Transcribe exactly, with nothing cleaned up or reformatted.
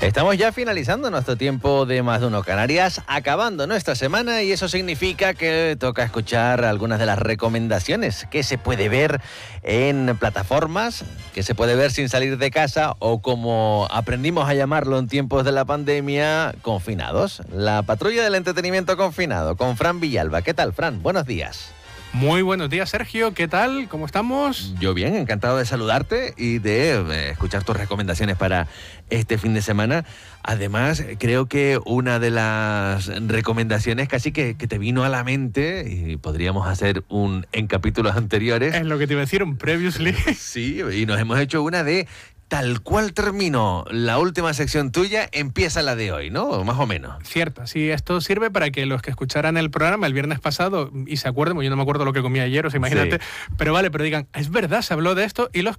Estamos ya finalizando nuestro tiempo de Más de Uno Canarias, acabando nuestra semana, y eso significa que toca escuchar algunas de las recomendaciones que se puede ver en plataformas, que se puede ver sin salir de casa, o como aprendimos a llamarlo en tiempos de la pandemia, confinados. La patrulla del entretenimiento confinado, con Fran Villalba. ¿Qué tal, Fran? Buenos días. Muy buenos días, Sergio. ¿Qué tal? ¿Cómo estamos? Yo bien, encantado de saludarte y de eh, escuchar tus recomendaciones para este fin de semana. Además, creo que una de las recomendaciones casi que, que te vino a la mente, y podríamos hacer un en capítulos anteriores. Es lo que te iba a decir, un previously. Sí, y nos hemos hecho una de tal cual terminó la última sección tuya, empieza la de hoy, ¿no? Más o menos. Cierto, sí, esto sirve para que los que escucharan el programa el viernes pasado y se acuerden, porque yo no me acuerdo lo que comí ayer, o sea, imagínate, Sí. pero vale, pero digan, es verdad, se habló de esto, y los